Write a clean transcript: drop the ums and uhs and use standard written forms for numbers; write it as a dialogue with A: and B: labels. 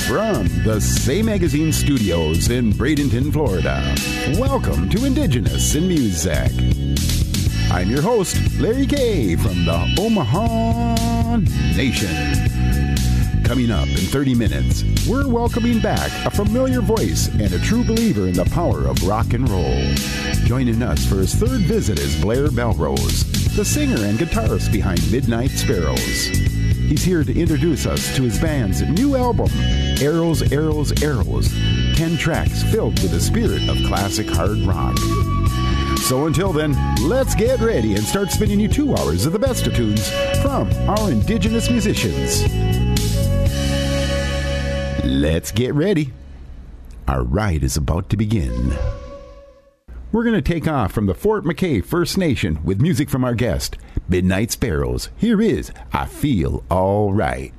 A: From the Say Magazine studios in Bradenton, Florida, welcome to Indigenous in Music. I'm your host, Larry Kay from the Omaha Nation. Coming up in 30 minutes, we're welcoming back a familiar voice and a true believer in the power of rock and roll. Joining us for his third visit is Blair Belrose, the singer and guitarist behind Midnight Sparrows. He's here to introduce us to his band's new album, Arrows, Arrows, Arrows, 10 tracks filled with the spirit of classic hard rock. So until then, let's get ready and start spinning you 2 hours of the best of tunes from our Indigenous musicians. Let's get ready. Our ride is about to begin. We're going to take off from the Fort McKay First Nation with music from our guest, Midnight Sparrows. Here is I Feel All Right.